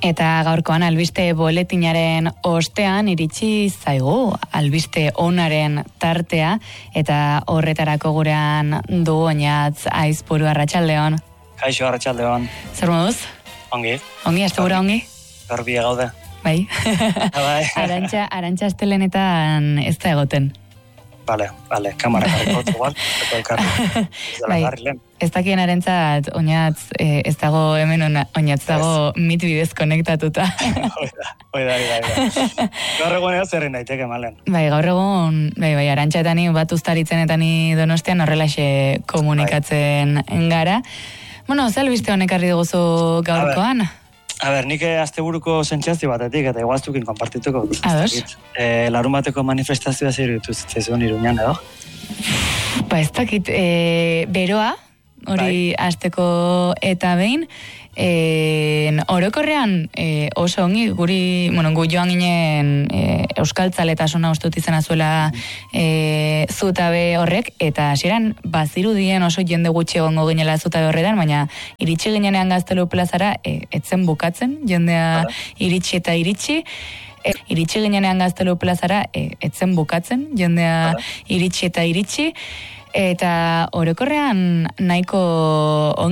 Eta gaurkoan albiste boletinaren ostean iritsi zaigu albiste onaren tartea eta horretarako gurean du Oñatz Aizpuru. Arratsaldeon. Kaixo, arratsaldeon. Zer moduz? Ongi. Ongi, astegura ongi? Garbi gaude. Bai. Bai. Arantxa astelenetan ez da egoten. Vale, kamara jarriko igual, eta elkarri. Bai. Ez dakien arentzat Oñatz ez dago hemen Oñatz dago mit bidez konektatuta. Oida. Gaur egun ez zerri naiteke malen. Bai, gaur egun, bai, Arantxa eta ni bat uztaritzen eta ni Donostian horrelaxe komunikatzen gara. Bueno, zer albiste honek arri duguzu gaurkoan? A ber, nik asteburuko sentsazio batetik, eta iguaztukin konpartituko. Ados? Larun bateko manifestazioa zirutu zitzaizuan Iruñan, edo? Ba, ez dakit, beroa, hori hasteko eta behin, orokorrean oso ongi, gu joan ginen euskaltzaletasuna ustut izena zuela zutabe horrek, eta hasieran bazirudien oso jende gutxi egongo ginela zutabe horretan, baina iritsi ginenean Gaztelu plazara, etzen bukatzen, jendea iritsi eta iritsi, iritsi ginenean Gaztelu plazara, etzen bukatzen, jendea iritsi eta iritsi, eta orokorrean nahiko ongi